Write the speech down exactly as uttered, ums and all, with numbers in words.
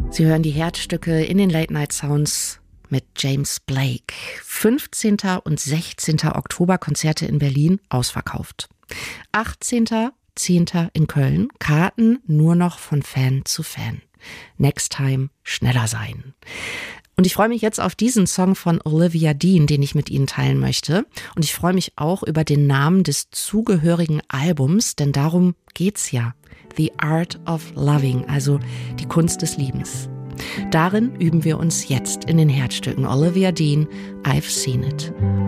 Sie hören die Herzstücke in den Late Night Sounds mit James Blake. fünfzehnten und sechzehnten Oktober Konzerte in Berlin ausverkauft. achtzehnten zehnten in Köln, Karten nur noch von Fan zu Fan. Next Time schneller sein. Und ich freue mich jetzt auf diesen Song von Olivia Dean, den ich mit Ihnen teilen möchte. Und ich freue mich auch über den Namen des zugehörigen Albums, denn darum geht's ja. The Art of Loving, also die Kunst des Liebens. Darin üben wir uns jetzt in den Herzstücken. Olivia Dean, I've Seen It.